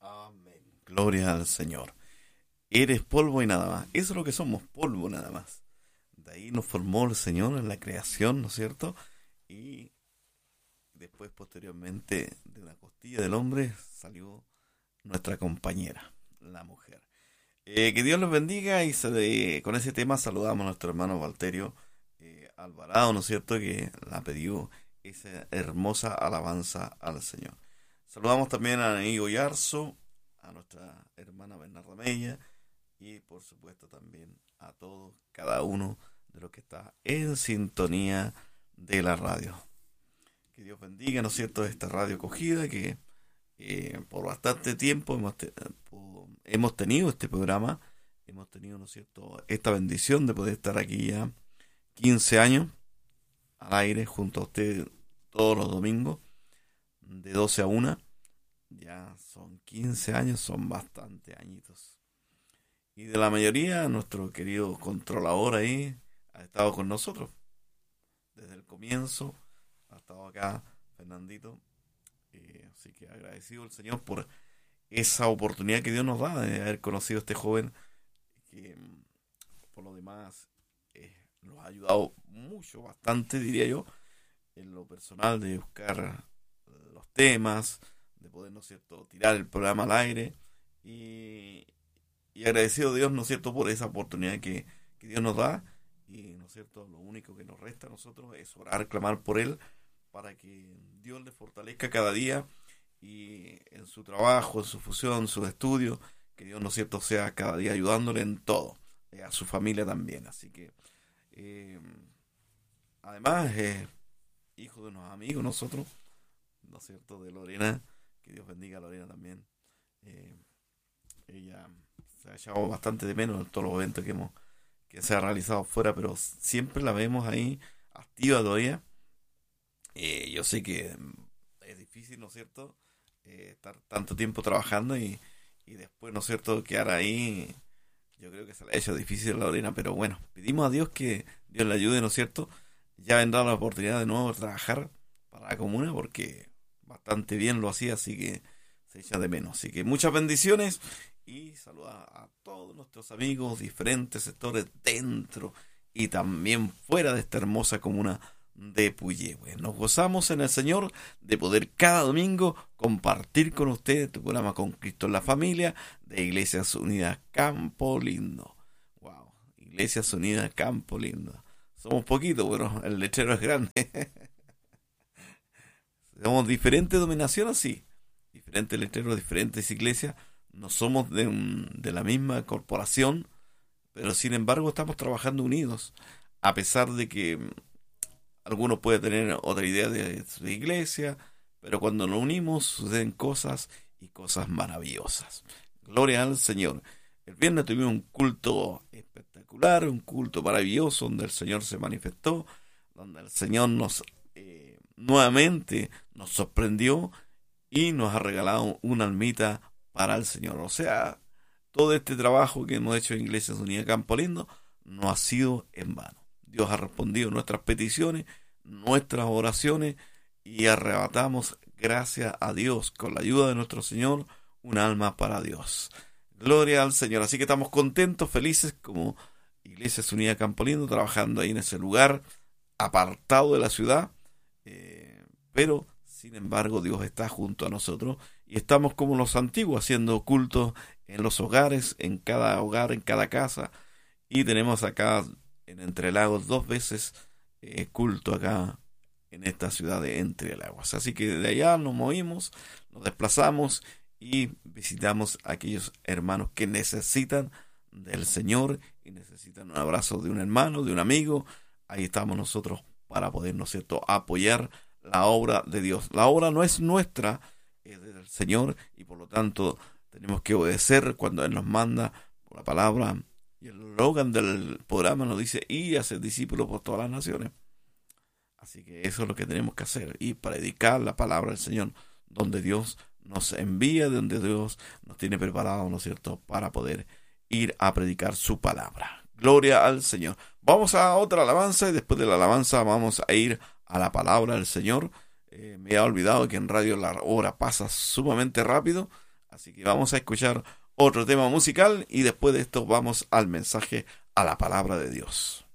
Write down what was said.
Amén. Gloria al Señor. Eres polvo y nada más. Eso es lo que somos, polvo nada más. De ahí nos formó el Señor en la creación, ¿no es cierto? Y después, posteriormente, de una costilla del hombre salió nuestra compañera, la mujer. Que Dios los bendiga y con ese tema saludamos a nuestro hermano Valterio Alvarado, ¿no es cierto? Que la pidió esa hermosa alabanza al Señor. Saludamos también a Igo Yarzo, a nuestra hermana Bernarda Mella y por supuesto también a todos, cada uno de los que está en sintonía de la radio. Que Dios bendiga, ¿no es cierto?, esta radio acogida que por bastante tiempo hemos tenido este programa, hemos tenido, ¿no es cierto?, esta bendición de poder estar aquí ya 15 años al aire junto a usted todos los domingos de 12 a 1. Ya son 15 años, son bastante añitos. Y de la mayoría, nuestro querido controlador ahí ha estado con nosotros desde el comienzo, ha estado acá Fernandito. Así que agradecido al Señor por esa oportunidad que Dios nos da de haber conocido a este joven que por lo demás nos ha ayudado mucho, bastante diría yo, en lo personal de buscar los temas, de poder, ¿no es cierto?, tirar el programa al aire y agradecido a Dios, ¿no es cierto?, por esa oportunidad que Dios nos da y, ¿no es cierto?, lo único que nos resta a nosotros es orar, clamar por Él para que Dios le fortalezca cada día y en su trabajo, en su fusión, en sus estudios, que Dios, ¿no es cierto?, sea cada día ayudándole en todo, a su familia también. Así que además hijo de unos amigos nosotros, ¿no es cierto?, de Lorena, que Dios bendiga a Lorena también. Ella se ha echado bastante de menos en todos los eventos que se ha realizado fuera, pero siempre la vemos ahí activa todavía. Yo sé que es difícil, ¿no es cierto?, estar tanto tiempo trabajando y después, ¿no es cierto?, quedar ahí. Yo creo que se le ha hecho difícil a Lorena, pero bueno, pedimos a Dios que Dios le ayude, ¿no es cierto? Ya vendrá la oportunidad de nuevo de trabajar para la comuna porque bastante bien lo hacía, así que se echa de menos. Así que muchas bendiciones y saluda a todos nuestros amigos, diferentes sectores dentro y también fuera de esta hermosa comuna de Puyehue. Nos gozamos en el Señor de poder cada domingo compartir con ustedes tu programa Con Cristo en la Familia de Iglesias Unidas Campo Lindo. Wow, Iglesias Unidas Campo Lindo. Somos poquitos, pero el letrero es grande. Somos diferentes denominaciones, sí. Diferentes letreros, diferentes iglesias. No somos de la misma corporación, pero sin embargo estamos trabajando unidos. A pesar de que algunos pueden tener otra idea de su iglesia, pero cuando nos unimos suceden cosas y cosas maravillosas. Gloria al Señor. El viernes tuvimos un culto espectacular, un culto maravilloso, donde el Señor se manifestó, donde el Señor nos nuevamente nos sorprendió y nos ha regalado una almita para el Señor. O sea, todo este trabajo que hemos hecho en Iglesias Unidas Campo Lindo no ha sido en vano. Dios ha respondido nuestras peticiones, nuestras oraciones y arrebatamos, gracias a Dios, con la ayuda de nuestro Señor, un alma para Dios. Gloria al Señor. Así que estamos contentos, felices como Iglesias Unidas Campo Lindo, trabajando ahí en ese lugar apartado de la ciudad, pero sin embargo Dios está junto a nosotros y estamos como los antiguos haciendo cultos en los hogares, en cada hogar, en cada casa, y tenemos acá en Entre Lagos 2 veces culto acá en esta ciudad de Entre Lagos. Así que de allá nos movimos, nos desplazamos y visitamos a aquellos hermanos que necesitan del Señor y necesitan un abrazo de un hermano, de un amigo. Ahí estamos nosotros para poder, ¿no es cierto?, apoyar la obra de Dios. La obra no es nuestra, es del Señor, y por lo tanto tenemos que obedecer cuando Él nos manda por la palabra. Y el eslogan del programa nos dice: y hacer discípulos por todas las naciones. Así que eso es lo que tenemos que hacer, y predicar la palabra del Señor donde Dios nos envía, donde Dios nos tiene preparado, ¿no es cierto?, para poder ir a predicar su palabra. Gloria al Señor. Vamos a otra alabanza y después de la alabanza vamos a ir a la palabra del Señor. Me he olvidado que en radio la hora pasa sumamente rápido, Así que vamos a escuchar otro tema musical y después de esto vamos al mensaje, a la palabra de Dios.